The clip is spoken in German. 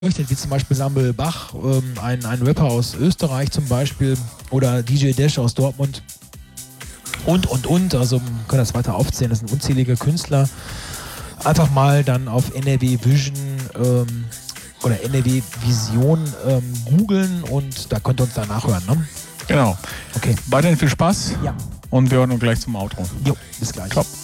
wie zum Beispiel Samuel Bach, ein Rapper aus Österreich zum Beispiel, oder DJ Dash aus Dortmund und, also man kann das weiter aufzählen, das sind unzählige Künstler. Einfach mal dann auf NRW Vision oder NRW Vision googeln und da könnt ihr uns da nachhören, ne? Genau. Okay. Weiterhin viel Spaß. Ja. Und wir hören uns gleich zum Outro. Jo, bis gleich. Ciao.